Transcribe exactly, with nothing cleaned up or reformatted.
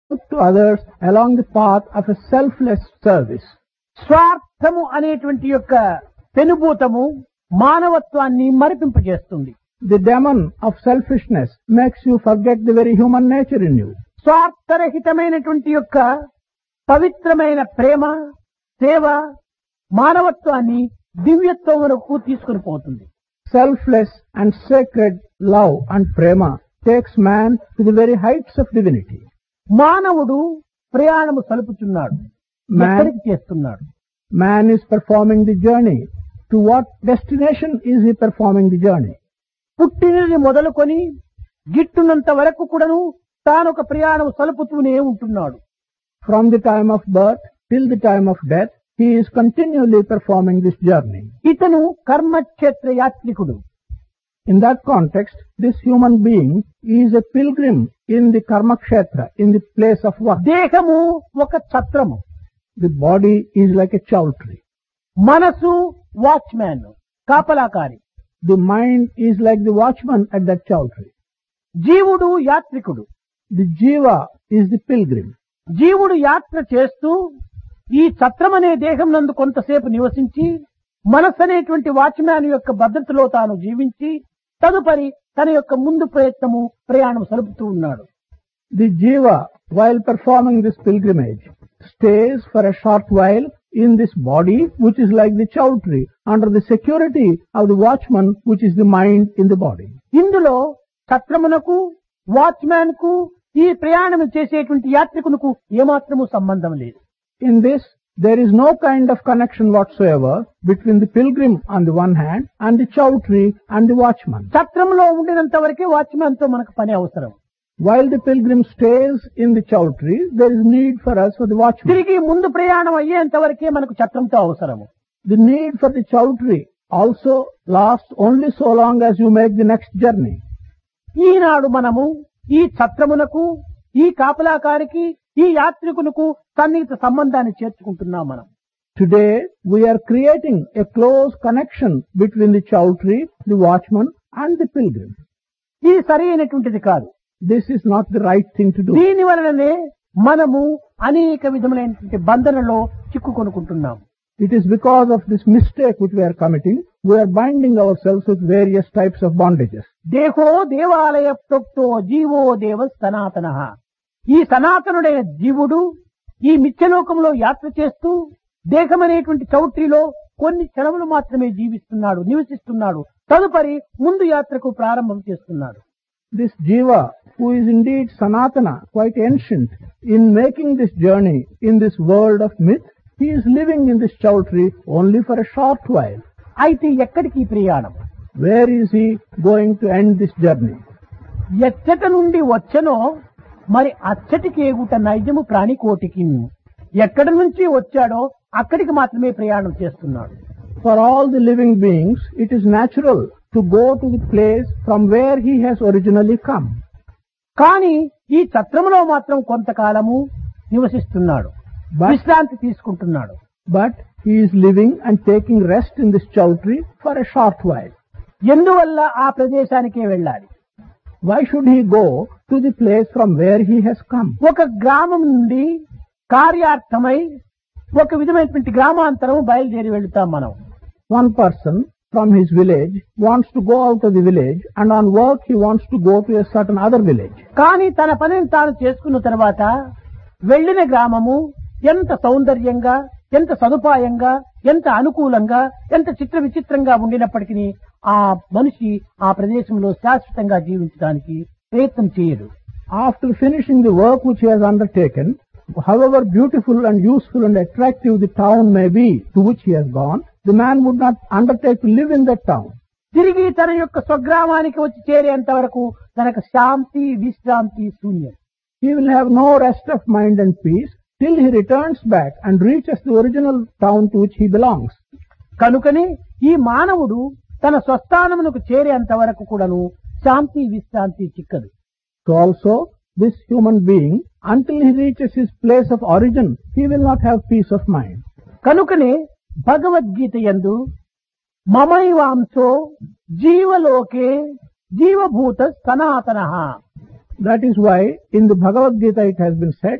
to others along the path of a selfless service. స్వార్థము అనేటువంటి యొక్క పెనుభూతము మానవత్వాన్ని మరిపింపజేస్తుంది. The demon of selfishness makes you forget the very human nature in you. స్వార్థరహితమైనటువంటి యొక్క పవిత్రమైన ప్రేమ సేవ మానవత్వాన్ని దివ్యత్వమునకు తీసుకుని పోతుంది. Selfless and sacred love and prema takes man to the very heights of divinity. మానవుడు ప్రయాణము సలుపుచున్నాడు. Man- ఎక్కడికి చేస్తున్నాడు? Man is performing the journey. To what destination is he performing the journey? పుట్టినది మొదలుకొని గిట్టునంత వరకు కూడాను తాను ఒక ప్రయాణం సలుపుతూనే ఉంటున్నాడు. From the time of birth till the time of death, he is continually performing this journey. ఇతను కర్మక్షేత్ర యాత్రికుడు. In that context, this human being is a pilgrim in the karma kshetra, in the place of work. దేహము ఒక ఛత్రము, The body is like a chowtry. మనసు watchman కాపలాకారి, The mind is like the watchman at that chowtry. జీవుడు యాత్రికుడు. The jiva is the pilgrim. జీవుడు యాత్ర చేస్తూ ఈ ఛత్రం అనే దేహం నందు కొంతసేపు నివసించి మనస్సు అనేటువంటి వాచ్మ్యాన్ యొక్క భద్రతలో తాను జీవించి తదుపరి తన యొక్క ముందు ప్రయత్నము ప్రయాణం సలుపుతూ ఉన్నాడు. The jiva, while performing this pilgrimage, stays for a short while in this body, which is like the chowtry, under the security of the watchman, which is the mind in the body. ఇందులో ఛత్రమునకు watchman కు ఈ ప్రయాణం చేసేటువంటి యాత్రికునకు ఏమాత్రము సంబంధం లేదు. In this, there is no kind of connection whatsoever between the pilgrim on the one hand and the chowtry and the watchman. ఛత్రంలో ఉండినంత వరకే watchman తో మనకు పని అవసరం. While the pilgrim stays in the chowtry, there is need for us for the watchman. తిరిగి ముందు ప్రయాణం అయ్యేంత వరకే మనకు ఛత్రంతో అవసరము. The need for the chowtry also lasts only so long as you make the next journey. ఈనాడు మనము ఈ ఛత్రమునకు ఈ కాపలాకారికి ఈ యాత్రికునకు సన్నిహిత సంబంధాన్ని చేర్చుకుంటున్నాం. మనం Today, we are creating a close connection between the chowtry, the watchman and the pilgrim. ఇది సరి అయినటువంటిది కాదు. This is not the right thing to do. దీని వలననే మనము అనేక విధములైనటువంటి బంధనలో చిక్కుకొనుకుంటున్నాం. It is because of this mistake which we are committing, we are binding ourselves with various types of bondages. దేహో దేవాలయ ప్రోక్తో GO దేవ సనాతన. ఈ సనాతనుడైన జీవుడు ఈ మిథ్యలోకంలో యాత్ర చేస్తూ దేహం అనేటువంటి చౌట్రీలో కొన్ని క్షణములు మాత్రమే జీవిస్తున్నాడు, నివసిస్తున్నాడు. తదుపరి ముందు యాత్రకు ప్రారంభం చేస్తున్నాడు. This jiva, who is indeed sanatana, quite ancient, in making this journey in this world of myth, he is living in this chowtry only for a short while. అయితే ఎక్కడికి ఈ ప్రయాణం? Where is he going to end this journey? ఎచ్చట నుండి వచ్చనో మరి అచ్చటికి ఏగుట నైజము ప్రాణికోటికి. ఎక్కడి నుంచి వచ్చాడో అక్కడికి మాత్రమే ప్రయాణం చేస్తున్నాడు. For all the living beings, it is natural to go to the place from where he has originally come. కానీ ఈ ఛత్రములో మాత్రం కొంతకాలము నివసిస్తున్నాడు, But, విశ్రాంతి తీసుకుంటున్నాడు. but he is living and taking rest in this chowtry for a short while. ఎందువల్ల ఆ ప్రదేశానికే వెళ్ళాలి? Why should he go to the place from where he has come? ఒక గ్రామం నుండి కార్యార్థమై ఒక విధమైనటువంటి గ్రామాంతరం బయలుదేరి వెళ్తాం మనం. One person from his village wants to go out of the village, and on work he wants to go to a certain other village. కానీ తన పనిని తాను చేసుకున్న తర్వాత వెళ్లిన గ్రామము ఎంత సౌందర్యంగా, ఎంత సదుపాయంగా, ఎంత అనుకూలంగా, ఎంత చిత్ర విచిత్రంగా ఉండినప్పటికీ ఆ మనిషి ఆ ప్రదేశంలో శాశ్వతంగా జీవించడానికి ప్రయత్నం చేయడు. After finishing the work which he has undertaken, however beautiful and useful and attractive the town may be to which he has gone, the man would not undertake to live in that town. తిరిగి తన యొక్క స్వగ్రామానికి వచ్చి చేరేంత వరకు తనకు శాంతి విశ్రాంతి శూన్యం. He will have no rest of mind and peace till he returns back and reaches the original town to which he belongs. కనుకనే ఈ మానవుడు తన స్వస్థానమునకు చేరేంత వరకు కూడాను శాంతి విశ్రాంతి చిక్కదు. So also, this human being, until he reaches his place of origin, he will not have peace of mind. కనుకనే భగవద్గీత యందు మమైవాంశో జీవలోకే జీవభూత సనాతనః. That is why in the Bhagavad Gita it has been said,